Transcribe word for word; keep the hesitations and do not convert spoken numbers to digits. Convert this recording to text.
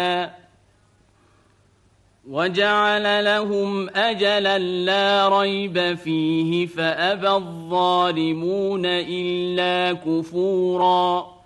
وجعل لهم أجلا لا ريب فيه فأبى الظالمون إلا كفورا